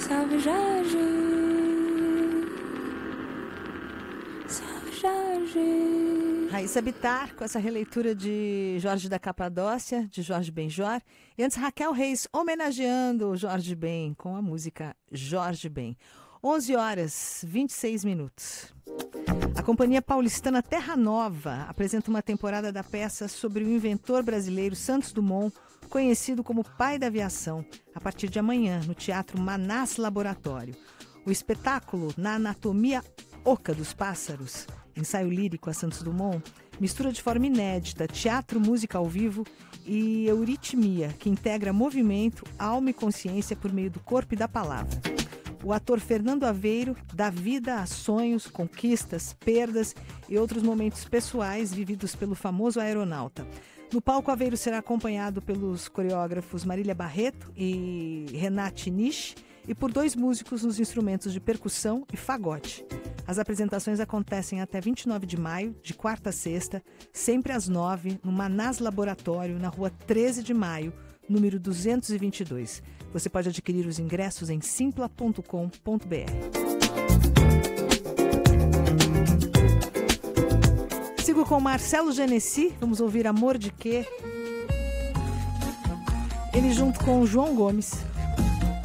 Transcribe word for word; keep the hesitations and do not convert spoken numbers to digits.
Salve Jorge, salve Jorge. Raíssa Bittar, com essa releitura de Jorge da Capadócia, de Jorge Benjor. E antes, Raquel Reis, homenageando o Jorge Ben, com a música Jorge Ben. onze horas, vinte e seis minutos. A companhia paulistana Terra Nova apresenta uma temporada da peça sobre o inventor brasileiro Santos Dumont, conhecido como pai da aviação, a partir de amanhã, no Teatro Manás Laboratório. O espetáculo, Na Anatomia Oca dos Pássaros, ensaio lírico a Santos Dumont, mistura de forma inédita teatro, música ao vivo e euritmia, que integra movimento, alma e consciência por meio do corpo e da palavra. O ator Fernando Aveiro dá vida a sonhos, conquistas, perdas e outros momentos pessoais vividos pelo famoso aeronauta. No palco, Aveiro será acompanhado pelos coreógrafos Marília Barreto e Renate Nish e por dois músicos nos instrumentos de percussão e fagote. As apresentações acontecem até vinte e nove de maio, de quarta a sexta, sempre às nove, no Manás Laboratório, na rua treze de maio, número duzentos e vinte e dois. Você pode adquirir os ingressos em simpla ponto com ponto b r. Sigo com Marcelo Genesi, vamos ouvir Amor de Quê? Ele junto com o João Gomes.